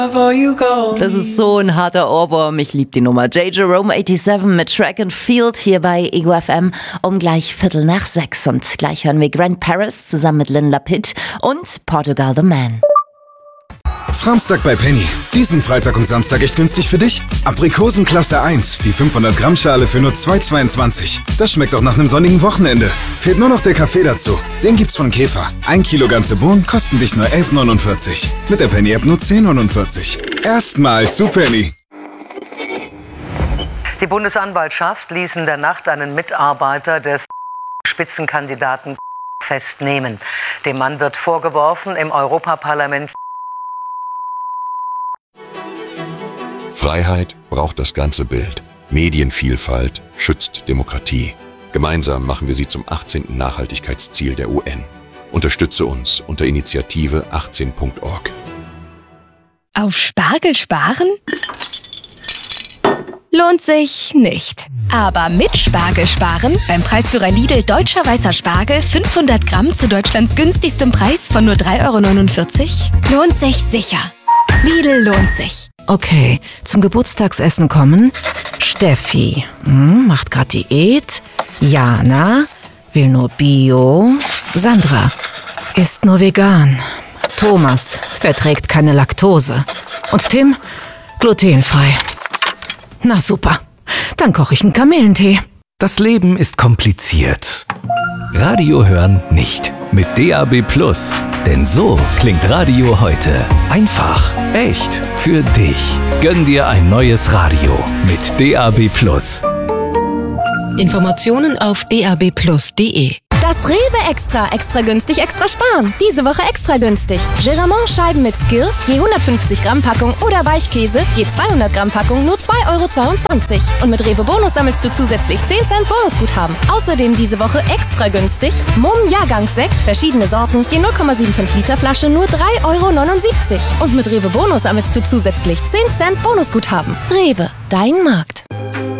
Das ist so ein harter Ohrwurm. Ich liebe die Nummer. J. Jerome 87 mit Track and Field hier bei Ego FM um gleich 5:45. Und gleich hören wir Grant Paris zusammen mit Lynn Lapid und Portugal the Man. Samstag bei Penny. Diesen Freitag und Samstag echt günstig für dich? Aprikosen Klasse 1, die 500 Gramm Schale für nur 2,22. Das schmeckt auch nach einem sonnigen Wochenende. Fehlt nur noch der Kaffee dazu. Den gibt's von Käfer. 1 Kilo ganze Bohnen kosten dich nur 11,49. Mit der Penny-App nur 10,49. Erstmal zu Penny. Die Bundesanwaltschaft ließ in der Nacht einen Mitarbeiter des Spitzenkandidaten festnehmen. Dem Mann wird vorgeworfen, im Europaparlament Freiheit braucht das ganze Bild. Medienvielfalt schützt Demokratie. Gemeinsam machen wir sie zum 18. Nachhaltigkeitsziel der UN. Unterstütze uns unter Initiative 18.org. Auf Spargel sparen? Lohnt sich nicht. Aber mit Spargel sparen, beim Preisführer Lidl Deutscher Weißer Spargel 500 Gramm zu Deutschlands günstigstem Preis von nur 3,49 €, lohnt sich sicher. Lidl lohnt sich. Okay, zum Geburtstagsessen kommen Steffi, macht grad Diät. Jana, will nur Bio. Sandra, isst nur vegan. Thomas, verträgt keine Laktose. Und Tim, glutenfrei. Na super, dann koche ich einen Kamillentee. Das Leben ist kompliziert. Radio hören nicht. Mit DAB+. Denn so klingt Radio heute. Einfach, echt, für dich. Gönn dir ein neues Radio mit DAB+. Informationen auf dabplus.de. Das Rewe Extra günstig, extra sparen. Diese Woche extra günstig. Geramont-Scheiben mit Skill, je 150 Gramm Packung oder Weichkäse, je 200 Gramm Packung, nur 2,22 €. Und mit Rewe Bonus sammelst du zusätzlich 10 Cent Bonusguthaben. Außerdem diese Woche extra günstig. Mumm Jahrgangssekt, verschiedene Sorten, je 0,75 Liter Flasche, nur 3,79 €. Und mit Rewe Bonus sammelst du zusätzlich 10 Cent Bonusguthaben. Rewe, dein Markt.